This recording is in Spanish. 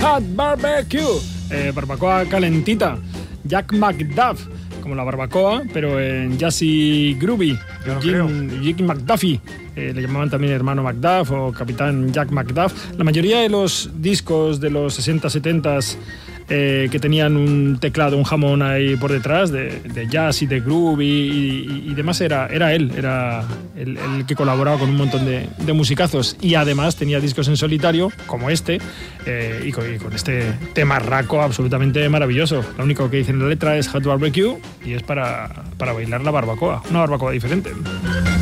Hot Barbecue, barbacoa calentita. Jack McDuff, como la barbacoa, pero en jazzy groovy. Jim McDuffie, le llamaban también hermano McDuff o capitán Jack McDuff. La mayoría de los discos de los 60, 70s que tenían un teclado, un jamón ahí por detrás de jazz y de groovy y demás, era él, era el que colaboraba con un montón de musicazos, y además tenía discos en solitario como este, y con este tema raco absolutamente maravilloso. Lo único que dice en la letra es Hot Barbecue y es para bailar la barbacoa, una barbacoa diferente.